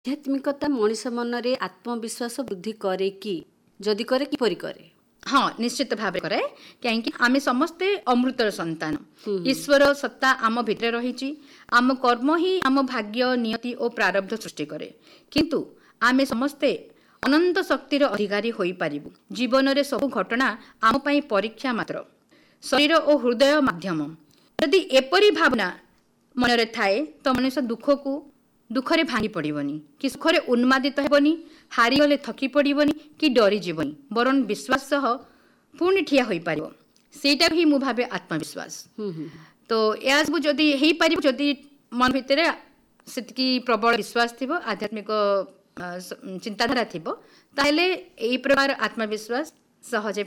ଆଧ୍ୟାତ୍ମିକତା ମଣିଷ ମନରେ ଆତ୍ମବିଶ୍ୱାସ ବୃଦ୍ଧି କରେ କି? ଯଦି କରେ କିପରି କରେ? ହଁ, ନିଶ୍ଚିତ ଭାବରେ କରେ। କାହିଁକି ଆମେ ସମସ୍ତେ ଅମୃତର ସନ୍ତାନ। ଈଶ୍ୱର ସତ୍ତା ଆମ ଭିତରେ ରହିଛି। ଆମ କର୍ମ ହିଁ ଆମ ଭାଗ୍ୟ, ନିୟତି ଓ ପ୍ରାରବ୍ଧ ସୃଷ୍ଟି କରେ। କିନ୍ତୁ ଆମେ ସମସ୍ତେ ଅନନ୍ତ ଶକ୍ତିର ଅଧିକାରୀ ହୋଇପାରିବୁ। ଜୀବନରେ ସବୁ ଘଟଣା ଆମ ପାଇଁ ପରୀକ୍ଷା ମାତ୍ର, ଶରୀର ଓ ହୃଦୟ ମାଧ୍ୟମ। ଯଦି ଏପରି ଭାବନା ମନରେ ଥାଏ ତ ମଣିଷ ଦୁଃଖରେ ଭାଙ୍ଗି ପଡ଼ିବନି, କି ସୁଖରେ ଉନ୍ମାଦିତ ହେବନି, ହାରିଗଲେ ଥକି ପଡ଼ିବନି, କି ଡରିଯିବନି, ବରଂ ବିଶ୍ୱାସ ସହ ପୁଣି ଠିଆ ହୋଇପାରିବ। ସେଇଟା ହିଁ ମୁଁ ଭାବେ ଆତ୍ମବିଶ୍ୱାସ। ତ ଏହା ସବୁ ଯଦି ହେଇପାରିବ, ଯଦି ମନ ଭିତରେ ସେତିକି ପ୍ରବଳ ବିଶ୍ୱାସ ଥିବ, ଆଧ୍ୟାତ୍ମିକ ଚିନ୍ତାଧାରା ଥିବ, ତାହେଲେ ଏଇ ପ୍ରକାର ଆତ୍ମବିଶ୍ୱାସ ସହଜେ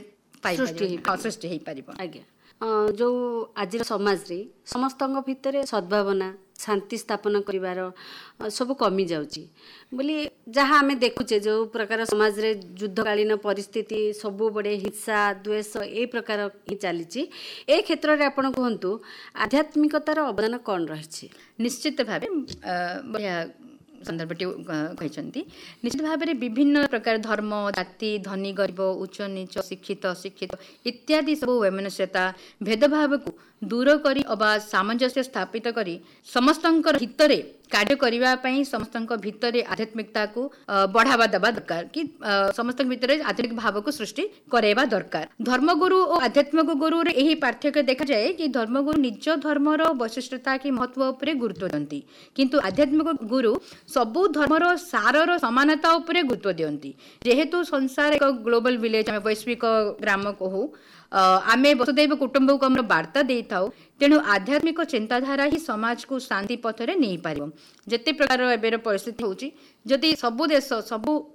ସୃଷ୍ଟି ହେଇପାରିବ। ଆଜ୍ଞା, ଯେଉଁ ଆଜିର ସମାଜରେ ସମସ୍ତଙ୍କ ଭିତରେ ସଦ୍ଭାବନା, ଶାନ୍ତି ସ୍ଥାପନ କରିବାର ସବୁ କମି ଯାଉଛି ବୋଲି ଯାହା ଆମେ ଦେଖୁଛେ, ଯେଉଁ ପ୍ରକାର ସମାଜରେ ଯୁଦ୍ଧକାଳୀନ ପରିସ୍ଥିତି, ସବୁବେଳେ ହିଂସା, ଦ୍ୱେଷ ଏଇ ପ୍ରକାର ହିଁ ଚାଲିଛି। ଏ କ୍ଷେତ୍ରରେ ଆପଣ କୁହନ୍ତୁ, ଆଧ୍ୟାତ୍ମିକତାର ଅବଦାନ କ'ଣ ରହିଛି? ନିଶ୍ଚିତ ଭାବେ ବଢ଼ିଆ ସନ୍ଦର୍ଭଟି କହିଛନ୍ତି। ନିଶ୍ଚିତ ଭାବରେ ବିଭିନ୍ନ ପ୍ରକାର ଧର୍ମ, ଜାତି, ଧନୀ ଗରିବ, ଉଚ୍ଚ ନିଚ, ଶିକ୍ଷିତ ଅଶିକ୍ଷିତ ଇତ୍ୟାଦି ସବୁ ବୈମନସ୍ୟତା, ଭେଦଭାବକୁ ଦୂର କରି ଅବା ସାମଞ୍ଜସ୍ୟ ସ୍ଥାପିତ କରି ସମସ୍ତଙ୍କର ହିତରେ କାର୍ଯ୍ୟ କରିବା ପାଇଁ ସମସ୍ତଙ୍କ ଭିତରେ ଆଧ୍ୟାତ୍ମିକତାକୁ ବଢ଼ାବା ଦେବା ଦରକାର, କି ସମସ୍ତଙ୍କ ଭିତରେ ଆଧ୍ୟାତ୍ମିକ ଭାବକୁ ସୃଷ୍ଟି କରାଇବା ଦରକାର। ଧର୍ମଗୁରୁ ଓ ଆଧ୍ୟାତ୍ମିକ ଗୁରୁରେ ଏହି ପାର୍ଥକ୍ୟ ଦେଖାଯାଏ କି ଧର୍ମଗୁରୁ ନିଜ ଧର୍ମର ବୈଶିଷ୍ଟ୍ୟତା କି ମହତ୍ଵ ଉପରେ ଗୁରୁତ୍ୱ ଦିଅନ୍ତି, କିନ୍ତୁ ଆଧ୍ୟାତ୍ମିକ ଗୁରୁ ସବୁ ଧର୍ମର ସାରର ସମାନତା ଉପରେ ଗୁରୁତ୍ୱ ଦିଅନ୍ତି। ଯେହେତୁ ସଂସାର ଏକ ଗ୍ଲୋବାଲ ଭିଲେଜ, ଆମେ ବୈଶ୍ୱିକ ଗ୍ରାମ କହୁ, ଆମେ ବସୁଧୈବ କୁଟୁମ୍ବକୁ ଆମର ବାର୍ତ୍ତା ଦେଇଥାଉ। ତେଣୁ ଆଧ୍ୟାତ୍ମିକ ଚିନ୍ତାଧାରା ହିଁ ସମାଜକୁ ଶାନ୍ତି ପଥରେ ନେଇପାରିବ। ଯେତେ ପ୍ରକାର ଏବେର ପରିସ୍ଥିତି ହେଉଛି, ଯଦି ସବୁ ଦେଶ, ସବୁ